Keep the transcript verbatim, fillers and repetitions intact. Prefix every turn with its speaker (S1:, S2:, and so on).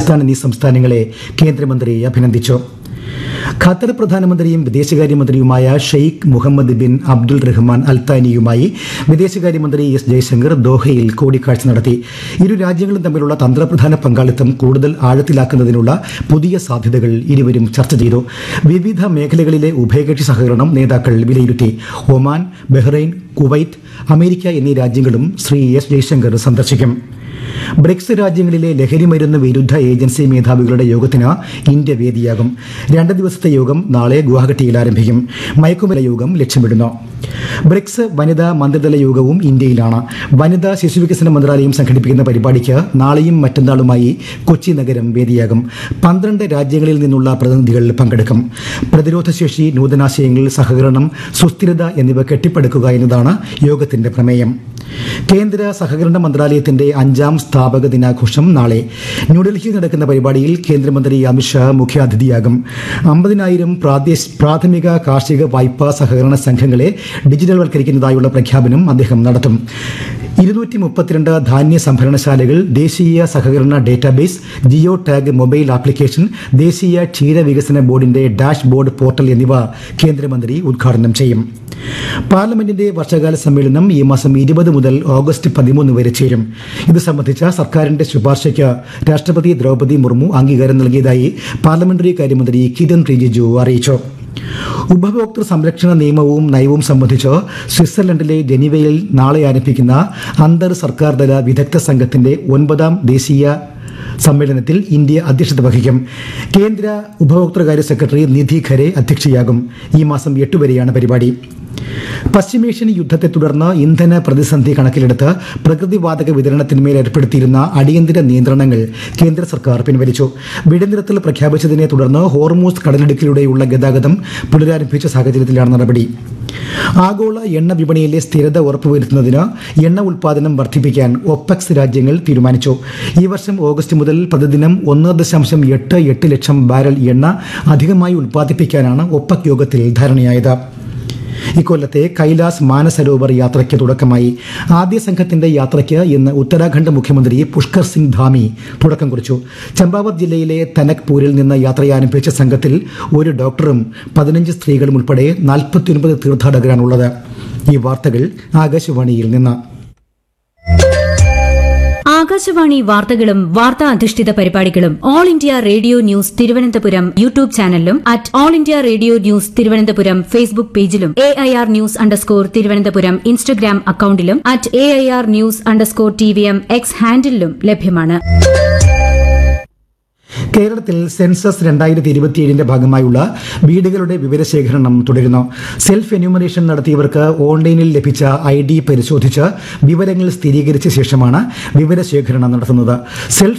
S1: പാകിസ്ഥാൻ എന്നീ സംസ്ഥാനങ്ങളെ കേന്ദ്രമന്ത്രി അഭിനന്ദിച്ചു. ഖത്തർ പ്രധാനമന്ത്രിയും വിദേശകാര്യമന്ത്രിയുമായ ഷെയ്ഖ് മുഹമ്മദ് ബിൻ അബ്ദുൽ റഹ്മാൻ അൽത്താനിയുമായി വിദേശകാര്യമന്ത്രി എസ് ജയശങ്കർ ദോഹയിൽ കൂടിക്കാഴ്ച നടത്തി. ഇരു രാജ്യങ്ങളും തമ്മിലുള്ള തന്ത്രപ്രധാന പങ്കാളിത്തം കൂടുതൽ ആഴത്തിലാക്കുന്നതിനുള്ള പുതിയ സാധ്യതകൾ ഇരുവരും ചർച്ച ചെയ്തു. വിവിധ മേഖലകളിലെ ഉഭയകക്ഷി സഹകരണം നേതാക്കൾ വിലയിരുത്തി. ഒമാൻ, ബഹ്റൈൻ, കുവൈറ്റ്, അമേരിക്ക എന്നീ രാജ്യങ്ങളും ശ്രീ എസ് ജയശങ്കർ സന്ദർശിക്കും. ബ്രിക്സ് രാജ്യങ്ങളിലെ ലഹരിമരുന്ന് വിരുദ്ധ ഏജൻസി മേധാവികളുടെ യോഗത്തിന് ഇന്ത്യ വേദിയാകും. രണ്ട് ദിവസത്തെ യോഗം നാളെ ഗുവാഹട്ടിയിൽ ആരംഭിക്കും. മയക്കുമരുന്ന് യോഗം ലക്ഷ്യമിടുന്നു. ബ്രിക്സ് വനിതാ മന്ത്രിതല യോഗവും ഇന്ത്യയിലാണ്. വനിതാ ശിശുവികസന മന്ത്രാലയം സംഘടിപ്പിക്കുന്ന പരിപാടിക്ക് നാളെയും മറ്റന്നാളുമായി കൊച്ചി നഗരം വേദിയാകും. പന്ത്രണ്ട് രാജ്യങ്ങളിൽ നിന്നുള്ള പ്രതിനിധികൾ പങ്കെടുക്കും. പ്രതിരോധശേഷി, നൂതനാശയങ്ങൾ, സഹകരണം, സുസ്ഥിരത എന്നിവ കെട്ടിപ്പടുക്കുക എന്നതാണ് യോഗത്തിന്റെ പ്രമേയം. കേന്ദ്ര സഹകരണ മന്ത്രാലയത്തിന്റെ അഞ്ചാം സ്ഥാപക ദിനാഘോഷം നാളെ ന്യൂഡൽഹിയിൽ നടക്കുന്ന പരിപാടിയിൽ കേന്ദ്രമന്ത്രി അമിത്ഷാ മുഖ്യാതിഥിയാകും. അമ്പതിനായിരം പ്രാഥമിക കാർഷിക വായ്പാ സഹകരണ സംഘങ്ങളെ ഡിജിറ്റൽവൽക്കരിക്കുന്നതായുള്ള പ്രഖ്യാപനം അദ്ദേഹം നടത്തും. ഇരുന്നൂറ്റി മുപ്പത്തിരണ്ട് ധാന്യ സംഭരണശാലകൾ, ദേശീയ സഹകരണ database, geo tag mobile application, ദേശീയ ക്ഷീരവികസന ബോർഡിന്റെ ഡാഷ് ബോർഡ് പോർട്ടൽ എന്നിവ കേന്ദ്രമന്ത്രി ഉദ്ഘാടനം ചെയ്യും. പാർലമെന്റിന്റെ വർഷകാല സമ്മേളനം ഈ മാസം ഇരുപത് മുതൽ ഓഗസ്റ്റ് പതിമൂന്ന് വരെ ചേരും. ഇത് സംബന്ധിച്ച സർക്കാരിന്റെ ശുപാർശയ്ക്ക് രാഷ്ട്രപതി ദ്രൗപദി മുർമു അംഗീകാരം നൽകിയതായി പാർലമെന്ററി കാര്യമന്ത്രി കിരൺ റിജിജു അറിയിച്ചു. ഉപഭോക്തൃ സംരക്ഷണ നിയമവും നയവും സംബന്ധിച്ച് സ്വിറ്റ്സർലൻഡിലെ ജനീവയിൽ നാളെ ആരംഭിക്കുന്ന അന്തർ സർക്കാർ തല വിദഗ്ധ സംഘത്തിന്റെ ഒൻപതാം ദേശീയ സമ്മേളനത്തിൽ ഇന്ത്യ അധ്യക്ഷത വഹിക്കും. കേന്ദ്ര ഉപഭോക്തൃകാര്യ സെക്രട്ടറി നിധി ഖരെ അധ്യക്ഷയാകും. ഈ മാസം എട്ട് വരെയാണ് പരിപാടി. പശ്ചിമേഷ്യൻ യുദ്ധത്തെ തുടർന്ന് ഇന്ധന പ്രതിസന്ധി കണക്കിലെടുത്ത് പ്രകൃതിവാതക വിതരണത്തിന്മേൽ ഏർപ്പെടുത്തിയിരുന്ന അടിയന്തര നിയന്ത്രണങ്ങൾ കേന്ദ്ര സർക്കാർ പിൻവലിച്ചു. വെടിനിർത്തൽ പ്രഖ്യാപിച്ചതിനെ തുടർന്ന് ഹോർമൂസ് കടലിടുക്കിലൂടെയുള്ള ഗതാഗതം പുനരാരംഭിച്ച സാഹചര്യത്തിലാണ് നടപടി. ആഗോള എണ്ണ വിപണിയിലെ സ്ഥിരത ഉറപ്പുവരുത്തുന്നതിന് എണ്ണ ഉൽപ്പാദനം വർദ്ധിപ്പിക്കാൻ ഒപെക്സ് രാജ്യങ്ങൾ തീരുമാനിച്ചു. ഈ വർഷം ഓഗസ്റ്റ് മുതൽ പ്രതിദിനം ഒന്ന് ദശാംശം എട്ട് എട്ട് ലക്ഷം ബാരൽ എണ്ണ അധികമായി ഉൽപ്പാദിപ്പിക്കാനാണ് ഒപെക് യോഗത്തിൽ ധാരണയായത്. ഇക്കൊല്ലത്തെ കൈലാസ് മാനസരോവർ യാത്രയ്ക്ക് തുടക്കമായി. ആദ്യ സംഘത്തിന്റെ യാത്രയ്ക്ക് ഇന്ന് ഉത്തരാഖണ്ഡ് മുഖ്യമന്ത്രി പുഷ്കർ സിംഗ് ധാമി തുടക്കം കുറിച്ചു. ചമ്പാവത് ജില്ലയിലെ തനക്പൂരിൽ നിന്ന് യാത്രയാരംഭിച്ച സംഘത്തിൽ ഒരു ഡോക്ടറും പതിനഞ്ച് സ്ത്രീകളും ഉൾപ്പെടെ നാൽപ്പത്തിയൊൻപത് തീർത്ഥാടകരാണുള്ളത്. ഈ വാർത്തകൾ ആകാശവാണിയിൽ നിന്ന്.
S2: ആകാശവാണി വാർത്തകളും വാർത്താ അധിഷ്ഠിത പരിപാടികളും all India radio news Thiruvananthapuram YouTube ചാനലിലും at all India radio news Thiruvananthapuram Facebook പേജിലും A I R news underscore Thiruvananthapuram Instagram അക്കൌണ്ടിലും at A I R news underscore T V M X ഹാൻഡിലും ലഭ്യമാണ്.
S1: കേരളത്തിൽ സെൻസസ് രണ്ടായിരത്തി ഇരുപത്തിയേഴിന്റെ ഭാഗമായുള്ള വീടുകളുടെ വിവരശേഖരണം തുടരുന്നു. സെൽഫ് എന്യൂമറേഷൻ നടത്തിയവർക്ക് ഓൺലൈനിൽ ലഭിച്ച ഐ ഡി പരിശോധിച്ച് വിവരങ്ങൾ സ്ഥിരീകരിച്ച ശേഷമാണ് വിവരശേഖരണം നടത്തുന്നത്. സെൽഫ്